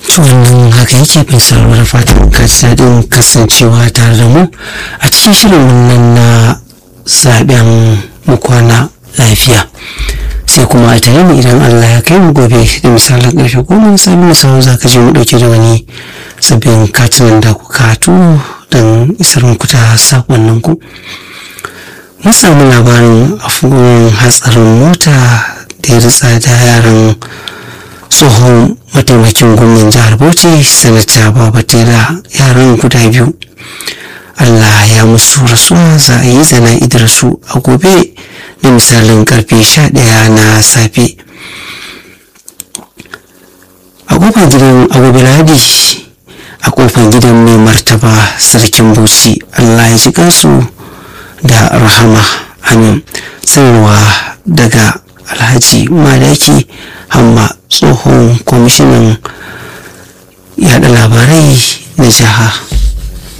wannan haka yake bin sarwar fatan ka ji daɗin kasancewa tare da mu a cikin shirin wannan na zaɓen mu kwana lafiya. Sai kuma a tare mu idan Allah ya kai mu gobe da misalin ƙarfe 10 sami musamman za ka je mu ɗauke da wani sabbin katunan da kuka turo don isar muku ta saƙonnin ku. Mun samu labarin afuwan hatsarin mota da ya ritsa da yaran tsohon mataimakin gwamnan jihar Bauchi sanata Babatela, yaran guda biyu. Allah ya musu rasuwa, za a yi zana'idar su a gobe da misalin karfe 11 na safe a kofar gidan Agobe Ladi, a kofar gidan mai martaba sarkin Bauchi. Allah ya ji kansu da rahama, amin. Sanarwa daga Alhaji Madaki Hamma, tsohon kwamishinan yada labarai na jiha.